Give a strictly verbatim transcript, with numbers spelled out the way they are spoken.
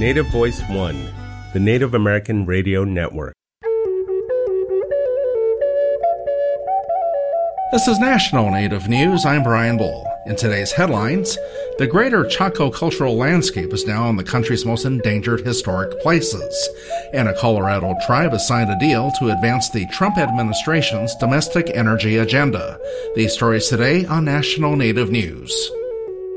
Native Voice One, the Native American Radio Network. This is National Native News. I'm Brian Bull. In today's headlines, the greater Chaco cultural landscape is now on the country's most endangered historic places, and a Colorado tribe has signed a deal to advance the Trump administration's domestic energy agenda. These stories today on National Native News.